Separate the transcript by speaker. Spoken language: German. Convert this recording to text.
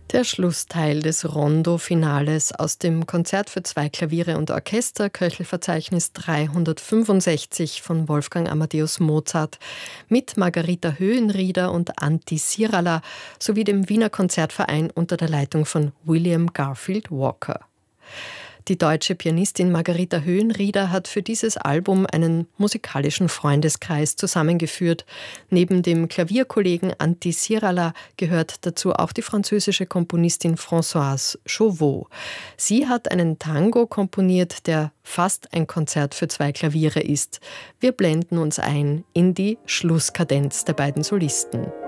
Speaker 1: Der Schlussteil des Rondo-Finales aus dem Konzert für zwei Klaviere und Orchester, Köchelverzeichnis 365 von Wolfgang Amadeus Mozart, mit Margarita Höhenrieder und Antti Sirala sowie dem Wiener Konzertverein unter der Leitung von William Garfield Walker. Die deutsche Pianistin Margarita Höhenrieder hat für dieses Album einen musikalischen Freundeskreis zusammengeführt. Neben dem Klavierkollegen Antti Sirala gehört dazu auch die französische Komponistin Françoise Chauveau. Sie hat einen Tango komponiert, der fast ein Konzert für zwei Klaviere ist. Wir blenden uns ein in die Schlusskadenz der beiden Solisten.